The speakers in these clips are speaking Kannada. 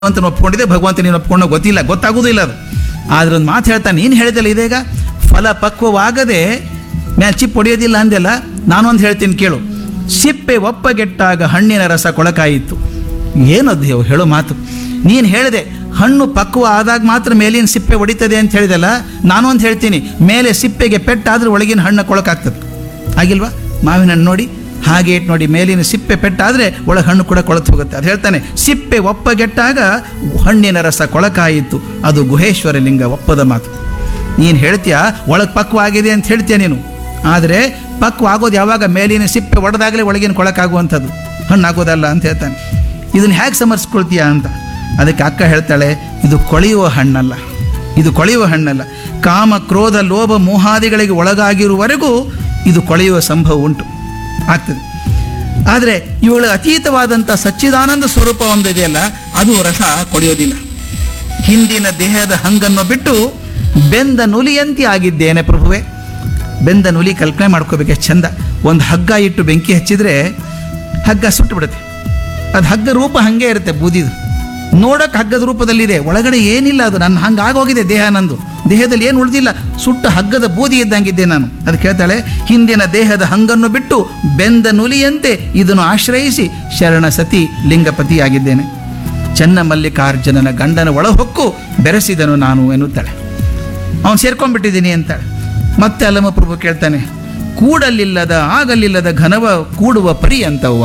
ಭಗವಂತನ ಒಪ್ಕೊಂಡಿದೆ, ಭಗವಂತ ನೀನು ಒಪ್ಕೊಂಡೋ ಗೊತ್ತಾಗೋದಿಲ್ಲ ಅದು. ಆದ್ರೆ ಒಂದು ಮಾತು ಹೇಳ್ತಾನೆ, ನೀನು ಹೇಳಿದಲ್ಲ ಇದೀಗ ಫಲ ಪಕ್ವವಾಗದೆ ಮ್ಯಾಲೆ ಚಿಪ್ಪು ಹೊಡೆಯೋದಿಲ್ಲ ಅಂದೆಲ್ಲ. ನಾನೊಂದು ಹೇಳ್ತೀನಿ ಕೇಳು. ಸಿಪ್ಪೆ ಒಪ್ಪಗೆಟ್ಟಾಗ ಹಣ್ಣಿನ ರಸ ಕೊಳಕಾಯಿತು. ಏನದು ಹೇಳೋ ಮಾತು? ನೀನು ಹೇಳಿದೆ ಹಣ್ಣು ಪಕ್ವ ಆದಾಗ ಮಾತ್ರ ಮೇಲಿನ ಸಿಪ್ಪೆ ಹೊಡಿತದೆ ಅಂತ ಹೇಳಿದಲ್ಲ. ನಾನೊಂದು ಹೇಳ್ತೀನಿ, ಮೇಲೆ ಸಿಪ್ಪೆಗೆ ಪೆಟ್ಟಾದ್ರೆ ಒಳಗಿನ ಹಣ್ಣು ಕೊಳಕಾಗ್ತದೆ, ಆಗಿಲ್ವಾ? ಮಾವಿನ ಹಣ್ಣು ನೋಡಿ ಹಾಗೆ ಇಟ್ಟು ನೋಡಿ, ಮೇಲಿನ ಸಿಪ್ಪೆ ಪೆಟ್ಟಾದರೆ ಒಳಗೆ ಹಣ್ಣು ಕೂಡ ಕೊಳತು ಹೋಗುತ್ತೆ. ಅದು ಹೇಳ್ತಾನೆ, ಸಿಪ್ಪೆ ಒಪ್ಪಗೆಟ್ಟಾಗ ಹಣ್ಣಿನ ರಸ ಕೊಳಕಾಯಿತು. ಅದು ಗುಹೇಶ್ವರ ಲಿಂಗ ಒಪ್ಪದ ಮಾತು. ನೀನು ಹೇಳ್ತೀಯ ಒಳಗೆ ಪಕ್ವ ಆಗಿದೆ ಅಂತ ಹೇಳ್ತೀಯ ನೀನು, ಆದರೆ ಪಕ್ವ ಆಗೋದು ಯಾವಾಗ? ಮೇಲಿನ ಸಿಪ್ಪೆ ಒಡೆದಾಗಲೇ ಒಳಗಿನ ಕೊಳಕಾಗುವಂಥದ್ದು, ಹಣ್ಣು ಆಗೋದಲ್ಲ ಅಂತ ಹೇಳ್ತಾನೆ. ಇದನ್ನು ಹೇಗೆ ಸಮರ್ಸ್ಕೊಳ್ತೀಯ ಅಂತ. ಅದಕ್ಕೆ ಅಕ್ಕ ಹೇಳ್ತಾಳೆ, ಇದು ಕೊಳೆಯುವ ಹಣ್ಣಲ್ಲ, ಇದು ಕೊಳೆಯುವ ಹಣ್ಣಲ್ಲ. ಕಾಮ ಕ್ರೋಧ ಲೋಭ ಮೋಹಾದಿಗಳಿಗೆ ಒಳಗಾಗಿರುವವರೆಗೂ ಇದು ಕೊಳೆಯುವ ಸಂಭವ ಉಂಟು, ಆಗ್ತದೆ. ಆದರೆ ಇವುಗಳ ಅತೀತವಾದಂಥ ಸಚ್ಚಿದಾನಂದ ಸ್ವರೂಪ ಒಂದು ಇದೆಯಲ್ಲ, ಅದು ರಸ ಕೊಳೆಯೋದಿಲ್ಲ. ಹಿಂದಿನ ದೇಹದ ಹಂಗನ್ನು ಬಿಟ್ಟು ಬೆಂದ ನುಲಿಯಂತೆ ಆಗಿದ್ದೇನೆ ಪ್ರಭುವೆ. ಬೆಂದ ನುಲಿ ಕಲ್ಪನೆ ಮಾಡ್ಕೋಬೇಕು, ಎಷ್ಟು ಚಂದ. ಒಂದು ಹಗ್ಗ ಇಟ್ಟು ಬೆಂಕಿ ಹಚ್ಚಿದರೆ ಹಗ್ಗ ಸುಟ್ಟು ಬಿಡುತ್ತೆ. ಅದು ಹಗ್ಗ ರೂಪ ಹಾಗೆ ಇರುತ್ತೆ, ಬೂದಿದು ನೋಡೋಕೆ ಹಗ್ಗದ ರೂಪದಲ್ಲಿದೆ, ಒಳಗಡೆ ಏನಿಲ್ಲ. ಅದು ನನ್ನ ಹಂಗೆ ಆಗೋಗಿದೆ ದೇಹ, ನಂದು ದೇಹದಲ್ಲಿ ಏನು ಉಳಿದಿಲ್ಲ, ಸುಟ್ಟ ಹಗ್ಗದ ಬೂದಿ ಇದ್ದಂಗಿದ್ದೆ ನಾನು. ಅದು ಕೇಳ್ತಾಳೆ, ಹಿಂದಿನ ದೇಹದ ಹಂಗನ್ನು ಬಿಟ್ಟು ಬೆಂದ ನುಲಿಯಂತೆ ಇದನ್ನು ಆಶ್ರಯಿಸಿ ಶರಣ ಸತಿ ಲಿಂಗಪತಿಯಾಗಿದ್ದೇನೆ. ಚೆನ್ನ ಮಲ್ಲಿಕಾರ್ಜುನನ ಗಂಡನ ಒಳಹೊಕ್ಕು ಬೆರೆಸಿದನು ನಾನು ಎನ್ನುತ್ತಾಳೆ. ಅವನು ಸೇರ್ಕೊಂಡ್ಬಿಟ್ಟಿದ್ದೀನಿ ಅಂತಾಳೆ. ಮತ್ತೆ ಅಲ್ಲಮಪ್ರಭು ಕೇಳ್ತಾನೆ, ಕೂಡಲಿಲ್ಲದ ಆಗಲಿಲ್ಲದ ಘನವ ಕೂಡುವ ಪರಿ ಅಂತವ್ವ.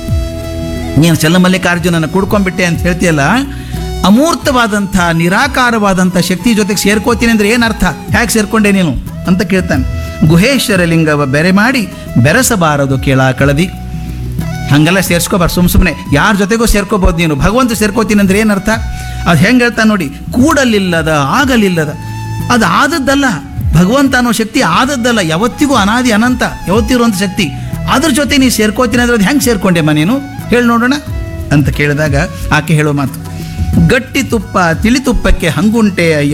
ನೀನು ಚನ್ನಮಲ್ಲಿಕಾರ್ಜುನನ ಕೂಡ್ಕೊಂಡ್ಬಿಟ್ಟೆ ಅಂತ ಹೇಳ್ತೀಯಲ್ಲ, ಅಮೂರ್ತವಾದಂಥ ನಿರಾಕಾರವಾದಂಥ ಶಕ್ತಿ ಜೊತೆಗೆ ಸೇರ್ಕೋತೀನಿ ಅಂದರೆ ಏನರ್ಥ? ಹೇಗೆ ಸೇರ್ಕೊಂಡೆ ನೀನು ಅಂತ ಕೇಳ್ತಾನೆ. ಗುಹೇಶ್ವರ ಲಿಂಗವ ಬೆರೆ ಮಾಡಿ ಬೆರೆಸಬಾರದು ಕೇಳ ಕಳದಿ. ಹಾಗೆಲ್ಲ ಸೇರ್ಸ್ಕೋಬಾರ್ದು ಸುಮ್ಮನೆ. ಯಾರ ಜೊತೆಗೂ ಸೇರ್ಕೋಬೋದು ನೀನು, ಭಗವಂತ ಸೇರ್ಕೋತೀನಿ ಅಂದರೆ ಏನರ್ಥ? ಅದು ಹೆಂಗೆ ಹೇಳ್ತಾನೆ ನೋಡಿ, ಕೂಡಲಿಲ್ಲದ ಆಗಲಿಲ್ಲದ, ಅದು ಆದದ್ದಲ್ಲ. ಭಗವಂತ ಅನ್ನೋ ಶಕ್ತಿ ಆದದ್ದಲ್ಲ, ಯಾವತ್ತಿಗೂ ಅನಾದಿ ಅನಂತ ಯಾವತ್ತಿರುವಂಥ ಶಕ್ತಿ. ಅದ್ರ ಜೊತೆ ನೀನು ಸೇರ್ಕೋತೀನಿ ಅಂದರೆ ಅದು ಹೆಂಗೆ ಸೇರ್ಕೊಂಡೆಮ್ಮ ನೀನು ಹೇಳಿ ನೋಡೋಣ ಅಂತ ಕೇಳಿದಾಗ ಆಕೆ ಹೇಳೋ ಮಾತು, ಗಟ್ಟಿ ತುಪ್ಪ ತಿಳಿ ತುಪ್ಪಕ್ಕೆ ಹಂಗುಂಟೆ ಅಯ್ಯ.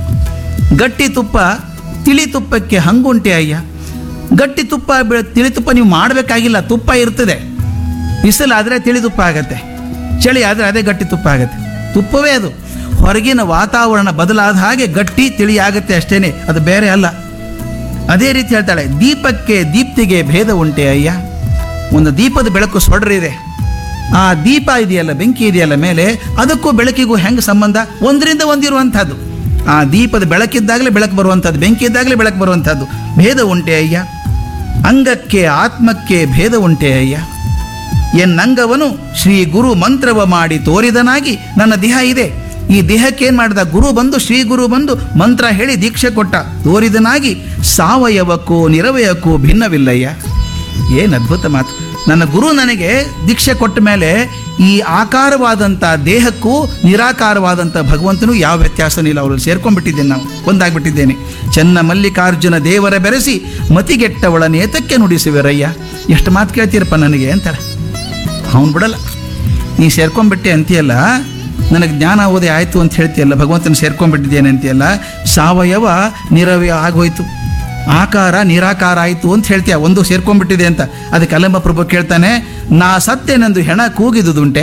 ಗಟ್ಟಿ ತುಪ್ಪ ತಿಳಿ ತುಪ್ಪಕ್ಕೆ ಹಂಗುಂಟೆ ಅಯ್ಯ. ಗಟ್ಟಿ ತುಪ್ಪ ತಿಳಿ ತುಪ್ಪ ನೀವು ಮಾಡಬೇಕಾಗಿಲ್ಲ, ತುಪ್ಪ ಇರ್ತದೆ. ಬಿಸಿಲಾದರೆ ತಿಳಿ ತುಪ್ಪ ಆಗತ್ತೆ, ಚಳಿ ಆದರೆ ಅದೇ ಗಟ್ಟಿ ತುಪ್ಪ ಆಗತ್ತೆ. ತುಪ್ಪವೇ ಅದು. ಹೊರಗಿನ ವಾತಾವರಣ ಬದಲಾದ ಹಾಗೆ ಗಟ್ಟಿ ತಿಳಿ ಆಗುತ್ತೆ ಅಷ್ಟೇನೆ, ಅದು ಬೇರೆ ಅಲ್ಲ. ಅದೇ ರೀತಿ ಹೇಳ್ತಾಳೆ, ದೀಪಕ್ಕೆ ದೀಪ್ತಿಗೆ ಭೇದ ಉಂಟೆ ಅಯ್ಯ. ಒಂದು ದೀಪದ ಬೆಳಕು ಸೊಡ್ರಿದೆ, ಆ ದೀಪ ಇದೆಯಲ್ಲ, ಬೆಂಕಿ ಇದೆಯಲ್ಲ ಮೇಲೆ, ಅದಕ್ಕೂ ಬೆಳಕಿಗೂ ಹೆಂಗೆ ಸಂಬಂಧ? ಒಂದರಿಂದ ಒಂದಿರುವಂಥದ್ದು. ಆ ದೀಪದ ಬೆಳಕಿದ್ದಾಗಲೇ ಬೆಳಕು ಬರುವಂಥದ್ದು, ಬೆಂಕಿ ಇದ್ದಾಗಲೇ ಬೆಳಕು ಬರುವಂಥದ್ದು. ಭೇದ ಉಂಟೆ ಅಯ್ಯ. ಅಂಗಕ್ಕೆ ಆತ್ಮಕ್ಕೆ ಭೇದ ಉಂಟೆ ಅಯ್ಯ. ಎನ್ನಂಗವನು ಶ್ರೀ ಗುರು ಮಂತ್ರವ ಮಾಡಿ ತೋರಿದನಾಗಿ ನನ್ನ ದೇಹ ಇದೆ. ಈ ದೇಹಕ್ಕೆ ಏನು ಮಾಡಿದ? ಗುರು ಬಂದು, ಶ್ರೀ ಗುರು ಬಂದು ಮಂತ್ರ ಹೇಳಿ ದೀಕ್ಷೆ ಕೊಟ್ಟ. ತೋರಿದನಾಗಿ ಸಾವಯವಕ್ಕೂ ನಿರವಯಕ್ಕೂ ಭಿನ್ನವಿಲ್ಲಯ್ಯ. ಏನು ಅದ್ಭುತ ಮಾತು. ನನ್ನ ಗುರು ನನಗೆ ದೀಕ್ಷೆ ಕೊಟ್ಟ ಮೇಲೆ ಈ ಆಕಾರವಾದಂಥ ದೇಹಕ್ಕೂ ನಿರಾಕಾರವಾದಂಥ ಭಗವಂತನೂ ಯಾವ ವ್ಯತ್ಯಾಸನೂ ಇಲ್ಲ. ಅವರಲ್ಲಿ ಸೇರ್ಕೊಂಡ್ಬಿಟ್ಟಿದ್ದೇನೆ, ನಾವು ಒಂದಾಗ್ಬಿಟ್ಟಿದ್ದೇನೆ. ಚೆನ್ನ ಮಲ್ಲಿಕಾರ್ಜುನ ದೇವರ ಬೆರೆಸಿ ಮತಿಗೆಟ್ಟವಳ ನೇತಕ್ಕೆ ನುಡಿಸುವಿರಯ್ಯ. ಎಷ್ಟು ಮಾತು ಕೇಳ್ತೀರಪ್ಪ ನನಗೆ ಅಂತಾರೆ. ಅವನು ಬಿಡಲ್ಲ. ನೀ ಸೇರ್ಕೊಂಡ್ಬಿಟ್ಟೆ ಅಂತೀಯಲ್ಲ, ನನಗೆ ಜ್ಞಾನ ಓದೇ ಆಯಿತು ಅಂತ ಹೇಳ್ತೀಯಲ್ಲ, ಭಗವಂತನ ಸೇರ್ಕೊಂಡ್ಬಿಟ್ಟಿದ್ದೇನೆ ಅಂತೀಯಲ್ಲ, ಸಾವಯವ ನಿರವಯ ಆಗೋಯ್ತು, ಆಕಾರ ನಿರಾಕಾರ ಆಯಿತು ಅಂತ ಹೇಳ್ತೀಯ, ಒಂದು ಸೇರ್ಕೊಂಡ್ಬಿಟ್ಟಿದೆ ಅಂತ. ಅದಕ್ಕೆ ಅಲ್ಲಮ್ಮ ಪ್ರಭು ಕೇಳ್ತಾನೆ, ನಾ ಸತ್ಯನೆಂದು ಹೆಣ ಕೂಗಿದುದುಂಟೆ.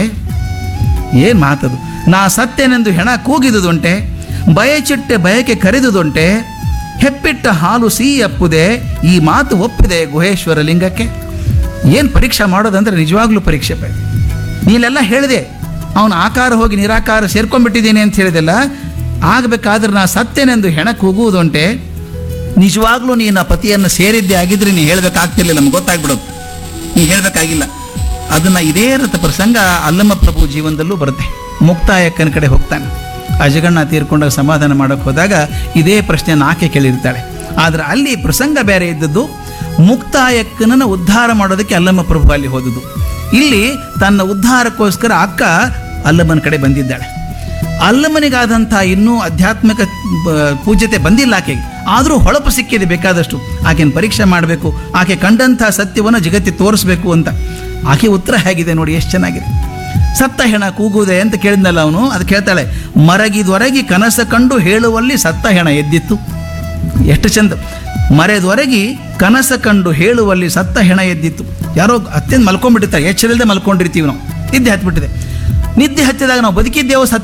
ಏನು ಮಾತದು? ನಾ ಸತ್ಯನೆಂದು ಹೆಣ ಕೂಗಿದುದುಂಟೆ, ಬಯಚಿಟ್ಟೆ ಬಯಕೆ ಕರೆದುದುಂಟೆ, ಹೆಪ್ಪಿಟ್ಟ ಹಾಲು ಸಿಹಿ ಅಪ್ಪುದೆ, ಈ ಮಾತು ಒಪ್ಪಿದೆ ಗುಹೇಶ್ವರ ಲಿಂಗಕ್ಕೆ. ಏನು ಪರೀಕ್ಷೆ ಮಾಡೋದಂದ್ರೆ ನಿಜವಾಗ್ಲೂ ಪರೀಕ್ಷೆ. ನೀನೆಲ್ಲ ಹೇಳಿದೆ, ಅವನ ಆಕಾರ ಹೋಗಿ ನಿರಾಕಾರ ಸೇರ್ಕೊಂಡ್ಬಿಟ್ಟಿದ್ದೀನಿ ಅಂತ ಹೇಳಿದೆಲ್ಲ, ಆಗಬೇಕಾದ್ರೆ ನಾ ಸತ್ಯನೆಂದು ಹೆಣ ಕೂಗುವುದುಂಟೆ. ನಿಜವಾಗ್ಲೂ ನೀನು ಆ ಪತಿಯನ್ನು ಸೇರಿದ್ದೆ ಆಗಿದ್ರೆ ನೀನು ಹೇಳಬೇಕಾಗ್ತಿರ್ಲಿಲ್ಲ, ನಮ್ಗೆ ಗೊತ್ತಾಗ್ಬಿಡೋದು. ನೀ ಹೇಳಬೇಕಾಗಿಲ್ಲ ಅದನ್ನು. ಇದೇ ರೀತಿ ಪ್ರಸಂಗ ಅಲ್ಲಮ್ಮ ಪ್ರಭು ಜೀವನದಲ್ಲೂ ಬರುತ್ತೆ. ಮುಕ್ತಾಯಕ್ಕನ ಕಡೆ ಹೋಗ್ತಾನೆ. ಅಜಗಣ್ಣ ತೀರ್ಕೊಂಡಾಗ ಸಮಾಧಾನ ಮಾಡೋಕ್ಕೆ ಹೋದಾಗ ಇದೇ ಪ್ರಶ್ನೆಯನ್ನು ಆಕೆ ಕೇಳಿರ್ತಾಳೆ. ಆದರೆ ಅಲ್ಲಿ ಪ್ರಸಂಗ ಬೇರೆ ಇದ್ದದ್ದು. ಮುಕ್ತಾಯಕ್ಕನನ್ನು ಉದ್ಧಾರ ಮಾಡೋದಕ್ಕೆ ಅಲ್ಲಮ್ಮ ಪ್ರಭು ಅಲ್ಲಿ ಹೋದದ್ದು. ಇಲ್ಲಿ ತನ್ನ ಉದ್ಧಾರಕ್ಕೋಸ್ಕರ ಅಕ್ಕ ಅಲ್ಲಮ್ಮನ ಕಡೆ ಬಂದಿದ್ದಾಳೆ. ಅಲ್ಲಮ್ಮನಿಗಾದಂಥ ಇನ್ನೂ ಆಧ್ಯಾತ್ಮಿಕ ಪೂಜ್ಯತೆ ಬಂದಿಲ್ಲ ಆಕೆಗೆ, ಆದರೂ ಹೊಳಪು ಸಿಕ್ಕಿದೆ ಬೇಕಾದಷ್ಟು. ಆಕೆನ ಪರೀಕ್ಷೆ ಮಾಡಬೇಕು, ಆಕೆ ಕಂಡಂಥ ಸತ್ಯವನ್ನು ಜಗತ್ತಿಗೆ ತೋರಿಸ್ಬೇಕು ಅಂತ. ಆಕೆ ಉತ್ತರ ಹೇಗಿದೆ ನೋಡಿ, ಎಷ್ಟು ಚೆನ್ನಾಗಿದೆ. ಸತ್ತ ಹೆಣ ಕೂಗುವುದೇ ಅಂತ ಕೇಳಿದ್ನಲ್ಲ ಅವನು. ಅದು ಕೇಳ್ತಾಳೆ, ಮರಗಿದೊರಗಿ ಕನಸ ಕಂಡು ಹೇಳುವಲ್ಲಿ ಸತ್ತ ಹೆಣ ಎದ್ದಿತ್ತು. ಎಷ್ಟು ಚಂದ. ಮರೆದೊರಗಿ ಕನಸ ಕಂಡು ಹೇಳುವಲ್ಲಿ ಸತ್ತ ಹೆಣ ಎದ್ದಿತ್ತು. ಯಾರೋ ಅತ್ಯಂತ ಮಲ್ಕೊಂಡ್ಬಿಟ್ಟಿರ್ತಾರೆ, ಎಚ್ಚರಿಲ್ಲದೆ ಮಲ್ಕೊಂಡಿರ್ತೀವಿ ನಾವು, ನಿದ್ದೆ ಹತ್ಬಿಟ್ಟಿದೆ. ನಿದ್ದೆ ಹತ್ತಿದಾಗ ನಾವು ಬದುಕಿದ್ದೇವೋ